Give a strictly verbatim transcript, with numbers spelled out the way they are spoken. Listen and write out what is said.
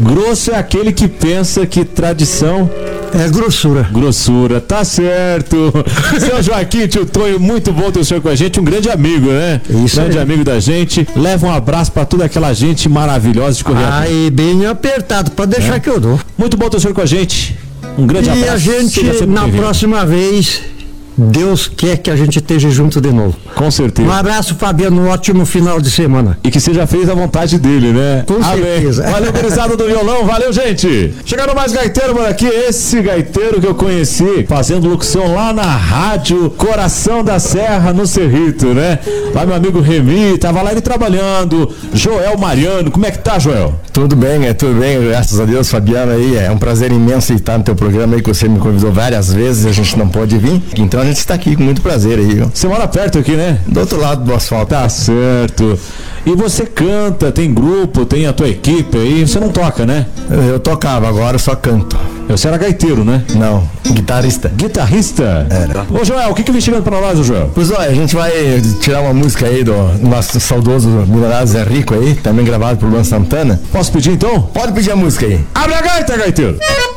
Grosso é aquele que pensa que tradição é grossura. Grossura, tá certo. Seu Joaquim, tio Tonho, muito bom ter o senhor com a gente, um grande amigo, né? Isso grande aí. amigo da gente. Leva um abraço pra toda aquela gente maravilhosa de Correia. Aí, bem apertado, pode deixar é. que eu dou. Muito bom ter o senhor com a gente. Um grande e abraço. E a gente, na próxima vez, Deus quer que a gente esteja junto de novo. Com certeza. Um abraço, Fabiano, um ótimo final de semana. E que seja feita a vontade dele, né? Com Amém. certeza. Valeu, gurizada do violão, valeu, gente. Chegando mais gaiteiro por aqui, esse gaiteiro que eu conheci fazendo locução lá na rádio Coração da Serra, no Cerrito, né? Lá meu amigo Remy, tava lá ele trabalhando. Joel Mariano, como é que tá, Joel? Tudo bem, é tudo bem, graças a Deus, Fabiano aí, é um prazer imenso estar no teu programa aí, que você me convidou várias vezes, a gente não pôde vir, então a gente está aqui com muito prazer aí. Viu? Você mora perto aqui, né? Do outro lado do asfalto. Tá certo. E você canta, tem grupo, tem a tua equipe aí, você não toca, né? Eu tocava, agora eu só canto. Você era gaiteiro, né? Não, guitarrista. Guitarrista? Era. Ô Joel, o que que vem chegando pra nós, Joel? Pois olha, a gente vai tirar uma música aí do nosso saudoso milionário Zé Rico aí, também gravado por Luan Santana. Posso pedir então? Pode pedir a música aí. Abre a gaita, gaiteiro!